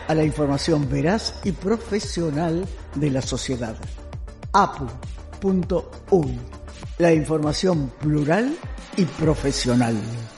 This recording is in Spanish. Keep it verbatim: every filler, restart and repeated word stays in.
a la información veraz y profesional de la sociedad. A P U punto U Y, la información plural y profesional.